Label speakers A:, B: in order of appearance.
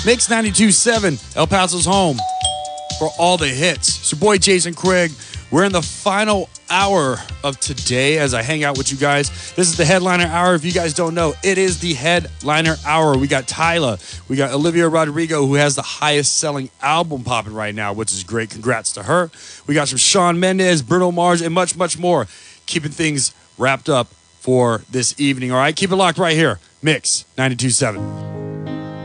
A: Mix 92.7, El Paso's home for all the hits. It's your boy Jason Craig. We're in the final hour of today as I hang out with you guys. This is the Headliner Hour. If you guys don't know, it is the Headliner Hour. We got Tyla. We got Olivia Rodrigo, who has the highest selling album popping right now, which is great. Congrats to her. We got some Shawn Mendes, Bruno Mars, and much, much more. Keeping things wrapped up for this evening. All right, keep it locked right here. Mix 92.7.